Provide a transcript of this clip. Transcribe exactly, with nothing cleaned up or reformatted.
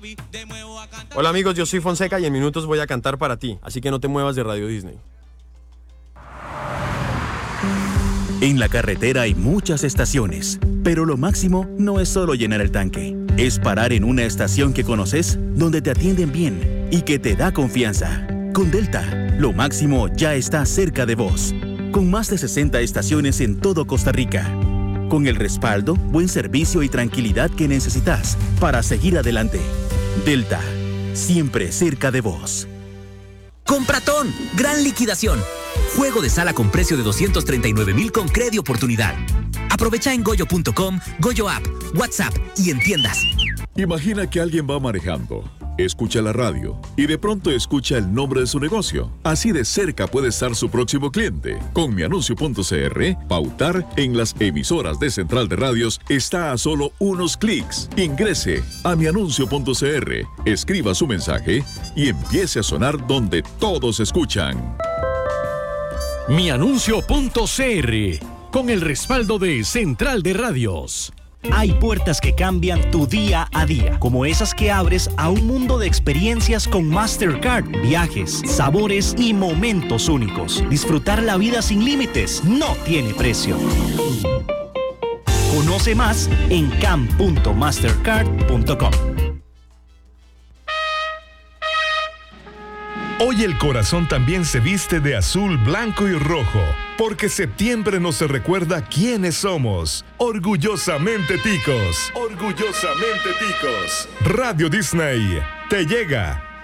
Hola amigos, yo soy Fonseca y en minutos voy a cantar para ti, así que no te muevas de Radio Disney. En la carretera hay muchas estaciones, pero lo máximo no es solo llenar el tanque. Es parar en una estación que conoces, donde te atienden bien y que te da confianza. Con Delta, lo máximo ya está cerca de vos. Con más de sesenta estaciones en todo Costa Rica. Con el respaldo, buen servicio y tranquilidad que necesitas para seguir adelante. Delta, siempre cerca de vos. Compratón, gran liquidación. Juego de sala con precio de doscientos treinta y nueve mil con crédito oportunidad. Aprovecha en goyo punto com, Goyo App, WhatsApp y en tiendas. Imagina que alguien va manejando, escucha la radio y de pronto escucha el nombre de su negocio. Así de cerca puede estar su próximo cliente. Con mianuncio punto c r, pautar en las emisoras de Central de Radios está a solo unos clics. Ingrese a mianuncio punto c r, escriba su mensaje y empiece a sonar donde todos escuchan. mianuncio punto c r, con el respaldo de Central de Radios. Hay puertas que cambian tu día a día, como esas que abres a un mundo de experiencias con Mastercard, viajes, sabores y momentos únicos. Disfrutar la vida sin límites no tiene precio. Conoce más en cam punto mastercard punto com. Hoy el corazón también se viste de azul, blanco y rojo, porque septiembre nos recuerda quiénes somos. Orgullosamente ticos. Orgullosamente ticos. Radio Disney te llega